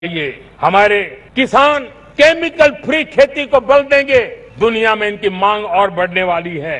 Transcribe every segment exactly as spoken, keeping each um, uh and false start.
ये हमारे किसान केमिकल फ्री खेती को बल देंगे। दुनिया में इनकी मांग और बढ़ने वाली है।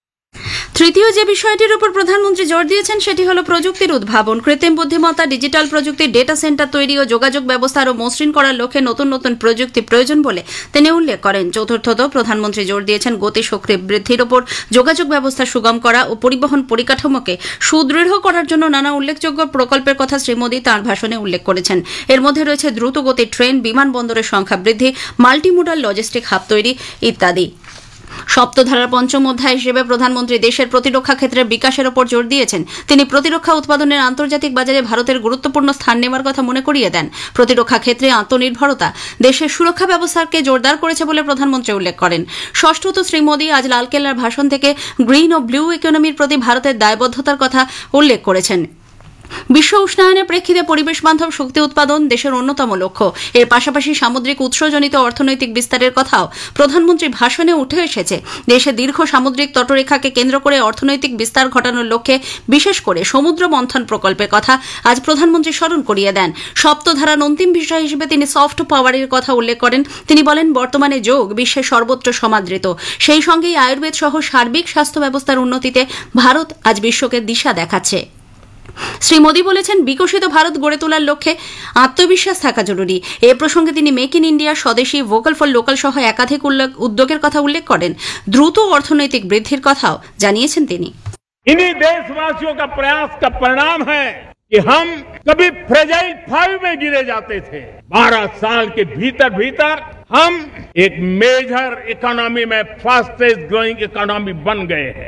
তৃতীয় যে বিষয়টির উপর প্রধানমন্ত্রী জোর দিয়েছেন সেটি হল প্রযুক্তির উদ্ভাবন। কৃত্রিম বুদ্ধিমত্তা, ডিজিটাল প্রযুক্তি, ডেটা সেন্টার তৈরি ও যোগাযোগ ব্যবস্থা আরও মসৃণ করার লক্ষ্যে নতুন নতুন প্রযুক্তি প্রয়োজন বলে তিনি উল্লেখ করেন। চতুর্থত, প্রধানমন্ত্রী জোর দিয়েছেন গতিশক্তি বৃদ্ধির ওপর, যোগাযোগ ব্যবস্থা সুগম করা ও পরিবহন পরিকাঠামোকে সুদৃঢ় করার জন্য নানা উল্লেখযোগ্য প্রকল্পের কথা শ্রী মোদী তাঁর ভাষণে উল্লেখ করেছেন। এর মধ্যে রয়েছে দ্রুতগতির ট্রেন, বিমানবন্দরের সংখ্যা বৃদ্ধি, মাল্টিমোডাল লজিস্টিক হাব তৈরি ইত্যাদি। সপ্তধারার পঞ্চম অধ্যায় হিসেবে প্রধানমন্ত্রী দেশের প্রতিরক্ষা ক্ষেত্রের বিকাশের ওপর জোর দিয়েছেন। তিনি প্রতিরক্ষা উৎপাদনের আন্তর্জাতিক বাজারে ভারতের গুরুত্বপূর্ণ স্থান নেওয়ার কথা মনে করিয়ে দেন। প্রতিরক্ষা ক্ষেত্রে আত্মনির্ভরতা দেশের সুরক্ষা ব্যবস্থাকে জোরদার করেছে বলে প্রধানমন্ত্রী উল্লেখ করেন। ষষ্ঠত, শ্রী মোদী আজ লালকেল্লার ভাষণ থেকে গ্রিন ও ব্লু ইকোনমির প্রতি ভারতের দায়বদ্ধতার কথা উল্লেখ করেছেন। বিশ্ব উষ্ণায়নের প্রেক্ষিতে পরিবেশ বান্ধব শক্তি উৎপাদন দেশের অন্যতম লক্ষ্য। এর পাশাপাশি সামুদ্রিক উৎসজনিত অর্থনৈতিক বিস্তারের কথাও প্রধানমন্ত্রীর ভাষণে উঠে এসেছে। দেশে দীর্ঘ সামুদ্রিক তটরেখাকে কেন্দ্র করে অর্থনৈতিক বিস্তার ঘটানোর লক্ষ্যে বিশেষ করে সমুদ্র মন্থন প্রকল্পের কথা আজ প্রধানমন্ত্রী স্মরণ করিয়ে দেন। সপ্তধারার অন্তিম বিষয় হিসেবে তিনি সফট পাওয়ারের কথা উল্লেখ করেন। তিনি বলেন, বর্তমানে যোগ বিশ্বের সর্বত্র সমাদৃত। সেই সঙ্গেই আয়ুর্বেদ সহ সার্বিক স্বাস্থ্য ব্যবস্থার উন্নতিতে ভারত আজ বিশ্বকে দিশা দেখাচ্ছে। শ্রী মোদী বলেছেন, বিকশিত ভারত গড়ে তোলার লক্ষ্যে আত্মবিশ্বাস থাকা জরুরি। এ প্রসঙ্গে তিনি make in India, swadeshi, vocal for local সহ একাধিক উদ্যোগের কথা উল্লেখ করেন। দ্রুত অর্থনৈতিক বৃদ্ধির কথাও জানিয়েছেন তিনি। इन्हीं देशवासियों का प्रयास का परिणाम है कि हम कभी फ्रेजाइल फाइव में गिरे जाते थे। बारह साल के भीतर भीतर हम एक मेजर इकोनॉमी में फास्टेस्ट ग्रोइंग इकोनॉमी बन गए हैं।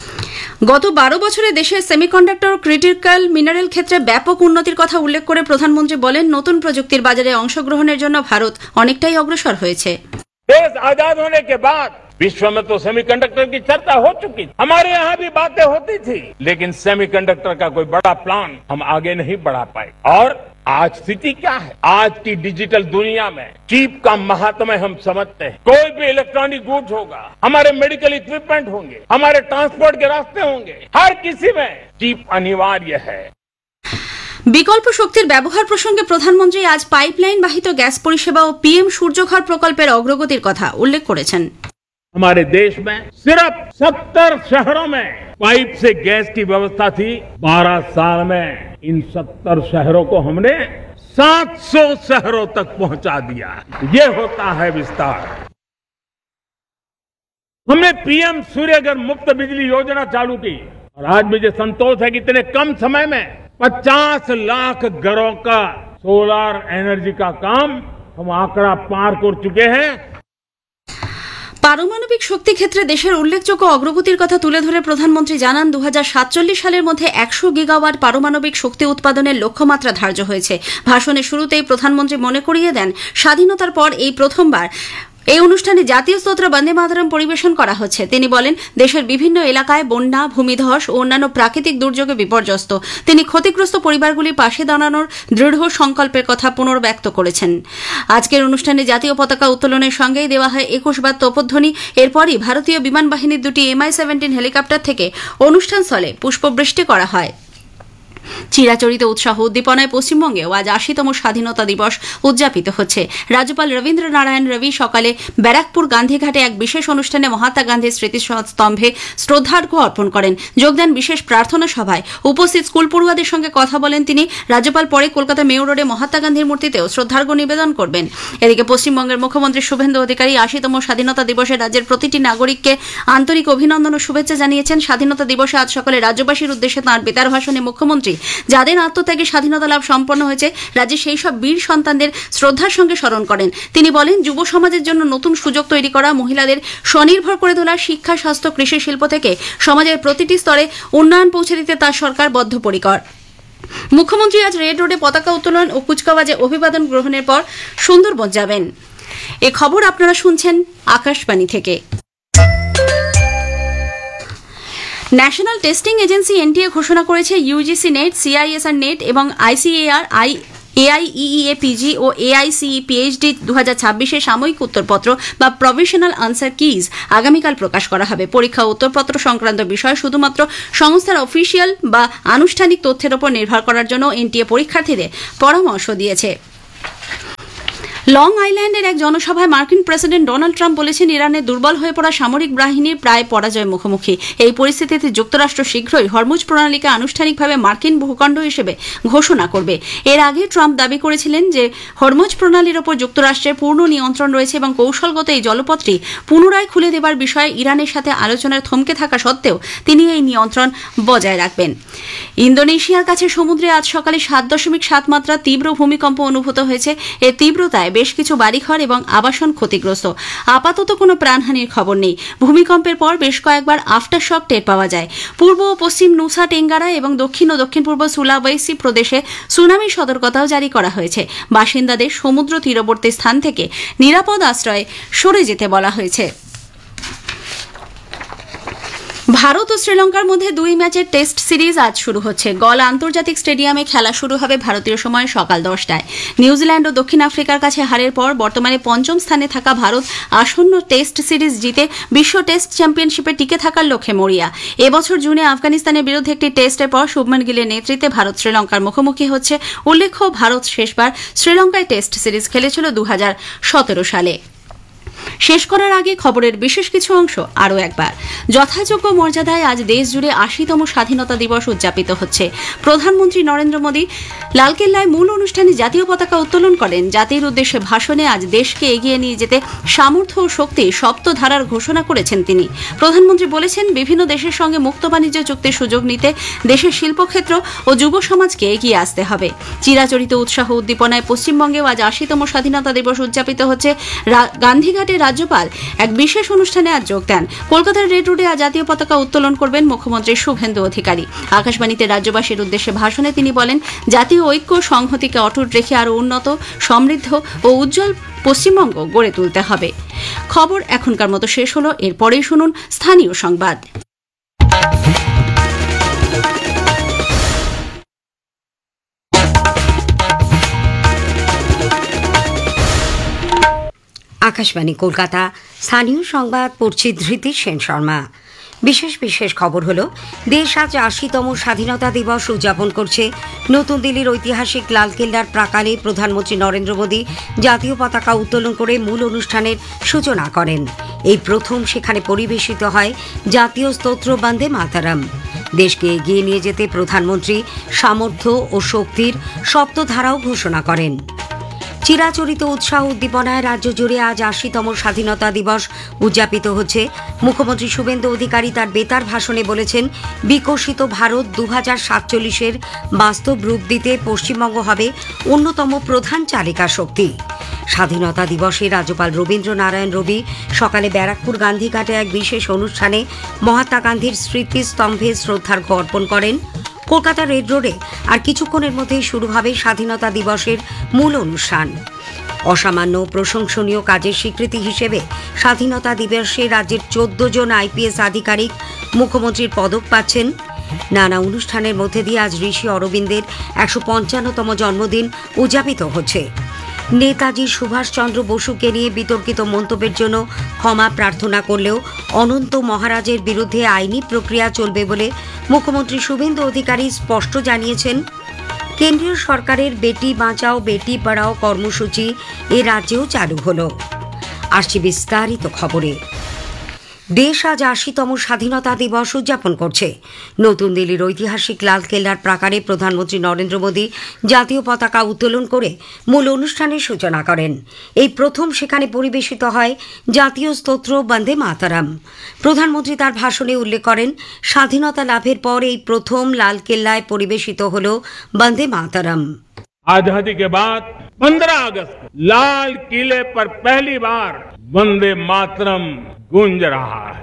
গত বারো বছরে দেশের সেমিকন্ডাক্টর ও ক্রিটিক্যাল মিনারেল ক্ষেত্রে ব্যাপক উন্নতির কথা উল্লেখ করে প্রধানমন্ত্রী বলেন, নতুন প্রযুক্তির বাজারে অংশগ্রহণের জন্য ভারত অনেকটাই অগ্রসর হয়েছে। देश आजाद होने के बाद विश्व में तो सेमीकंडक्टर की चर्चा हो चुकी थी, हमारे यहाँ भी बातें होती थी, लेकिन सेमीकंडक्टर का कोई बड़ा प्लान हम आगे नहीं बढ़ा पाए। और आज स्थिति क्या है? आज की डिजिटल दुनिया में चिप का महात्म्य हम समझते हैं। कोई भी इलेक्ट्रॉनिक गुड्स होगा, हमारे मेडिकल इक्विपमेंट होंगे, हमारे ट्रांसपोर्ट के रास्ते होंगे, हर किसी में चिप अनिवार्य है। বিকল্প শক্তির ব্যবহার প্রসঙ্গে প্রধানমন্ত্রী আজ পাইপলাইন বাহিত গ্যাস পরিষেবা ও পিএম সূর্যঘর প্রকল্পের অগ্রগতির কথা উল্লেখ করেছেন। हमारे देश में सिर्फ सत्तर शहरों में पाइप से गैस की व्यवस्था थी। बारह साल में इन सत्तर शहरों को हमने सात सौ शहरों तक पहुंचा दिया। ये होता है विस्तार। हमने पीएम सूर्यघर मुफ्त बिजली योजना चालू की और आज मुझे संतोष है कि इतने कम समय में पचास लाख घरों का सोलर एनर्जी का काम हम आंकड़ा पार कर चुके हैं। পারমাণবিক শক্তি ক্ষেত্রে দেশের উল্লেখযোগ্য অগ্রগতির কথা তুলে ধরে প্রধানমন্ত্রী জানান, দু হাজার সাতচল্লিশ সালের মধ্যে একশো গিগাওয়াট পারমাণবিক শক্তি উৎপাদনের লক্ষ্যমাত্রা ধার্য হয়েছে। ভাষণের শুরুতেই প্রধানমন্ত্রী মনে করিয়ে দেন, স্বাধীনতার পর এই প্রথমবার এই অনুষ্ঠানে জাতীয় স্তোত্র বন্দে মাতরম পরিবেশন করা হচ্ছে। তিনি বলেন, দেশের বিভিন্ন এলাকায় বন্যা, ভূমিধস ও অন্যান্য প্রাকৃতিক দুর্যোগে বিপর্যস্ত। তিনি ক্ষতিগ্রস্ত পরিবারগুলির পাশে দাঁড়ানোর দৃঢ় সংকল্পের কথা পুনর্ব্যক্ত করেছেন। আজকের অনুষ্ঠানে জাতীয় পতাকা উত্তোলনের সঙ্গেই দেওয়া হয় একুশ বার তোপধ্বনি। এরপরই ভারতীয় বিমান বাহিনীর দুটি এমআই সেভেন্টিন হেলিকপ্টার থেকে অনুষ্ঠানস্থলে পুষ্পবৃষ্টি করা হয়। চিরাচরিত উৎসাহ উদ্দীপনায় পশ্চিমবঙ্গেও আজ আশিতম স্বাধীনতা দিবস উদযাপিত হচ্ছে। রাজ্যপাল রবীন্দ্র নারায়ণ রবি সকালে ব্যারাকপুর গান্ধীঘাটে এক বিশেষ অনুষ্ঠানে মহাত্মা গান্ধীর স্মৃতিস্তম্ভে শ্রদ্ধার্ঘ্য অর্পণ করেন। যোগ দেন বিশেষ প্রার্থনা সভায়। উপস্থিত স্কুল পড়ুয়াদের সঙ্গে কথা বলেন তিনি। রাজ্যপাল পরে কলকাতা মেয়র রোডে মহাত্মা গান্ধীর মূর্তিতেও শ্রদ্ধার্ঘ্য নিবেদন করবেন। এদিকে পশ্চিমবঙ্গের মুখ্যমন্ত্রী শুভেন্দু অধিকারী আশিতম স্বাধীনতা দিবসে রাজ্যের প্রতিটি নাগরিককে আন্তরিক অভিনন্দন ও শুভেচ্ছা জানিয়েছেন। স্বাধীনতা দিবসে আজ সকালে রাজ্যবাসীর উদ্দেশ্যে তাঁর বেতার ভাষণে মুখ্যমন্ত্রী যাদের আত্মত্যাগে স্বাধীনতা লাভ সম্পন্ন হয়েছে রাজ্যে সেই সব বীর সন্তানদের শ্রদ্ধার সঙ্গে স্মরণ করেন। তিনি বলেন, যুব সমাজের জন্য নতুন সুযোগ তৈরি করা, মহিলাদের স্বনির্ভর করে তোলা, শিক্ষা, স্বাস্থ্য, কৃষি, শিল্প থেকে সমাজের প্রতিটি স্তরে উন্নয়ন পৌঁছে দিতে তার সরকার বদ্ধপরিকর। মুখ্যমন্ত্রী আজ রেড রোডে পতাকা উত্তোলন ও কুচকাওয়াজে অভিবাদন গ্রহণের পর সুন্দরবন যাবেন। এ খবর আপনারা শুনছেন আকাশবাণী থেকে। ন্যাশনাল টেস্টিং এজেন্সি এনটিএ ঘোষণা করেছে, ইউজিসি নেট, সিআইএসআর নেট এবং ICAR I এআইইএ PG O এআইসিই PhD দু হাজার ছাব্বিশের সাময়িক উত্তরপত্র বা প্রভিশনাল আনসার কিজ আগামীকাল প্রকাশ করা হবে। পরীক্ষা উত্তরপত্র সংক্রান্ত বিষয় শুধুমাত্র সংস্থার অফিসিয়াল বা আনুষ্ঠানিক তথ্যের উপর নির্ভর করার জন্য এনটিএ পরীক্ষার্থীদের পরামর্শ দিয়েছে। লং আইল্যান্ডের এক জনসভায় মার্কিন প্রেসিডেন্ট ডোনাল্ড ট্রাম্প বলেছেন, ইরানের দুর্বল হয়ে পড়া সামরিক বাহিনীর প্রায় পরাজয় মুখোমুখি। এই পরিস্থিতিতে যুক্তরাষ্ট্র শীঘ্রই হরমুজ প্রণালীকে আনুষ্ঠানিকভাবে মার্কিন ভূখণ্ড হিসেবে ঘোষণা করবে। এর আগে ট্রাম্প দাবি করেছিলেন যে হরমুজ প্রণালীর ওপর যুক্তরাষ্ট্রের পূর্ণ নিয়ন্ত্রণ রয়েছে এবং কৌশলগত এই জলপথটি পুনরায় খুলে দেবার বিষয়ে ইরানের সাথে আলোচনার থমকে থাকা সত্ত্বেও তিনি এই নিয়ন্ত্রণ বজায় রাখবেন। ইন্দোনেশিয়ার কাছে সমুদ্রে আজ সকালে সাত দশমিক সাত মাত্রা তীব্র ভূমিকম্প অনুভূত হয়েছে। এর তীব্রতায় বেশ কিছু বাড়িঘর এবং আবাসন ক্ষতিগ্রস্ত। আপাতত কোনো প্রাণহানির খবর নেই। ভূমিকম্পের পর বেশ কয়েকবার আফটার শক টের পাওয়া যায়। পূর্ব ও পশ্চিম নুসা টেঙ্গারা এবং দক্ষিণ ও দক্ষিণ পূর্ব সুলাওয়েসি প্রদেশে সুনামি সতর্কতাও জারি করা হয়েছে। বাসিন্দাদের সমুদ্র তীরবর্তী স্থান থেকে নিরাপদ আশ্রয়ে সরে যেতে বলা হয়েছে। ভারত ও শ্রীলঙ্কার মধ্যে দুই ম্যাচের টেস্ট সিরিজ আজ শুরু হচ্ছে। গল আন্তর্জাতিক স্টেডিয়ামে খেলা শুরু হবে ভারতীয় সময় সকাল দশটায়। নিউজিল্যান্ড ও দক্ষিণ আফ্রিকার কাছে হারের পর বর্তমানে পঞ্চম স্থানে থাকা ভারত আসন্ন টেস্ট সিরিজ জিতে বিশ্ব টেস্ট চ্যাম্পিয়নশিপে টিকে থাকার লক্ষ্যে মরিয়া। এবছর জুনে আফগানিস্তানের বিরুদ্ধে একটি টেস্টের পর শুভমান গিলের নেতৃত্বে ভারত শ্রীলঙ্কার মুখোমুখি হচ্ছে। উল্লেখ্য, ভারত শেষবার শ্রীলঙ্কায় টেস্ট সিরিজ খেলেছিল দু হাজার সতেরো সালে। শেষ করার আগে খবরের বিশেষ কিছু অংশ আরও একবার। যথাযোগ্য মর্যাদায় আজ দেশ জুড়ে আশিতম স্বাধীনতা দিবস উদযাপিত হচ্ছে। প্রধানমন্ত্রী নরেন্দ্র মোদী লালকেল্লায় মূল অনুষ্ঠানে জাতীয় পতাকা উত্তোলন করেন। জাতির উদ্দেশ্যে ভাষণে আজ দেশকে এগিয়ে নিয়ে যেতে সামর্থ্য ও শক্তি সপ্তধারার ঘোষণা করেছেন তিনি। প্রধানমন্ত্রী বলেছেন, বিভিন্ন দেশের সঙ্গে মুক্ত বাণিজ্য চুক্তির সুযোগ নিতে দেশের শিল্পক্ষেত্র ও যুব সমাজকে এগিয়ে আসতে হবে। চিরাচরিত উৎসাহ উদ্দীপনায় পশ্চিমবঙ্গেও আজ আশিতম স্বাধীনতা দিবস উদযাপিত হচ্ছে। গান্ধীঘাটে রাজ্যপাল এক বিশেষ অনুষ্ঠানে আজ যোগ দেন। কলকাতার রেড রোডে আজ জাতীয় পতাকা উত্তোলন করবেন মুখ্যমন্ত্রী শুভেন্দু অধিকারী। আকাশবাণীতে রাজ্যবাসীর উদ্দেশ্যে ভাষণে তিনি বলেন, জাতীয় ঐক্য সংহতিকে অটুট রেখে আরও উন্নত, সমৃদ্ধ ও উজ্জ্বল পশ্চিমবঙ্গ গড়ে তুলতে হবে। খবর এখনকার মতো শেষ হলো। এরপরেই শুনুন স্থানীয় সংবাদ। আকাশবাণী কলকাতা, স্থানীয় সংবাদ পড়ছি ধৃতি সেন শর্মা। বিশেষ বিশেষ খবর হলো, দেশ আজ আশিতম স্বাধীনতা দিবস উদযাপন করছে। নতুন দিল্লির ঐতিহাসিক লালকেল্লার প্রাকালে প্রধানমন্ত্রী নরেন্দ্র মোদী জাতীয় পতাকা উত্তোলন করে মূল অনুষ্ঠানের সূচনা করেন। এই প্রথম সেখানে পরিবেশিত হয় জাতীয় স্তোত্র বন্দে মাতরম। দেশকে এগিয়ে নিয়ে যেতে প্রধানমন্ত্রী সামর্থ্য ও শক্তির সপ্তধারাও ঘোষণা করেন। চিরাচরিত উৎসাহ উদ্দীপনায় রাজ্য জুড়ে আজ আশিতম স্বাধীনতা দিবস উদযাপিত হচ্ছে। মুখ্যমন্ত্রী শুভেন্দু অধিকারী তার বেতার ভাষণে বলেছেন, বিকশিত ভারত দু হাজার সাতচল্লিশের বাস্তব রূপ দিতে পশ্চিমবঙ্গ হবে অন্যতম প্রধান চালিকা শক্তি। স্বাধীনতা দিবসে রাজ্যপাল রবীন্দ্র নারায়ণ রবি সকালে ব্যারাকপুর গান্ধীঘাটে এক বিশেষ অনুষ্ঠানে মহাত্মা গান্ধীর স্মৃতিস্তম্ভে শ্রদ্ধার্ঘ্য অর্পণ করেন। কলকাতা রেড রোডে আর কিছুক্ষণের মধ্যেই শুরু হবে স্বাধীনতা দিবসের মূল অনুষ্ঠান। অসামান্য প্রশংসনীয় কাজের স্বীকৃতি হিসেবে স্বাধীনতা দিবসে রাজ্যের চোদ্দ জন আইপিএস আধিকারিক মুখ্যমন্ত্রীর পদক পাচ্ছেন। নানা অনুষ্ঠানের মধ্যে দিয়ে আজ ঋষি অরবিন্দের একশো পঞ্চান্নতম জন্মদিন উদযাপিত হচ্ছে। নেতাজি সুভাষচন্দ্র বসুকে নিয়ে বিতর্কিত মন্তব্যের জন্য ক্ষমা প্রার্থনা করলেও অনন্ত মহারাজের বিরুদ্ধে আইনি প্রক্রিয়া চলবে বলে মুখ্যমন্ত্রী শুভেন্দু অধিকারী স্পষ্ট জানিয়েছেন। কেন্দ্রীয় সরকারের বেটি বাঁচাও বেটি পড়াও কর্মসূচি এ রাজ্যেও চালু হল। আসছি বিস্তারিত খবরে। দেশ আজ আশিতম স্বাধীনতা দিবস উদযাপন করছে। নতুন দিল্লির ঐতিহাসিক লালকেল্লার প্রাকারে প্রধানমন্ত্রী নরেন্দ্র মোদী জাতীয় পতাকা উত্তোলন করে মূল অনুষ্ঠানের সূচনা করেন। এই প্রথম সেখানে পরিবেশিত হয় জাতীয় স্তোত্র বন্দে মাতরম। প্রধানমন্ত্রী তার ভাষণে উল্লেখ করেন, স্বাধীনতা লাভের পর এই প্রথম লালকেল্লায় পরিবেশিত হল বন্দে মাতরম। आजादी के बाद पंद्रह अगस्त लाल किले पर पहली बार वंदे मातरम गूंज रहा है।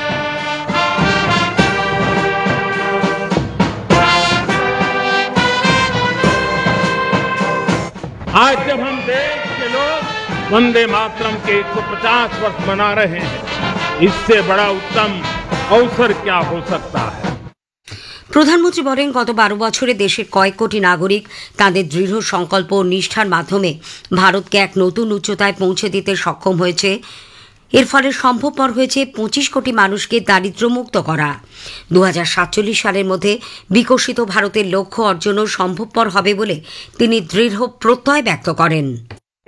आज जब हम देश के लोग वंदे मातरम के एक सौ पचास वर्ष मना रहे हैं, इससे बड़ा उत्तम अवसर क्या हो सकता है। প্রধানমন্ত্রী বলেন, গত বারো বছরে দেশের কয়েক কোটি নাগরিক তাদের দৃঢ় সংকল্প ও নিষ্ঠার মাধ্যমে ভারতকে এক নতুন উচ্চতায় পৌঁছে দিতে সক্ষম হয়েছে। এর ফলে সম্ভবপর হয়েছে পঁচিশ কোটি মানুষকে দারিদ্র্যমুক্ত করা। দু হাজার সাতচল্লিশ সালের মধ্যে বিকশিত ভারতের লক্ষ্য অর্জনও সম্ভবপর হবে বলে তিনি দৃঢ় প্রত্যয় ব্যক্ত করেন।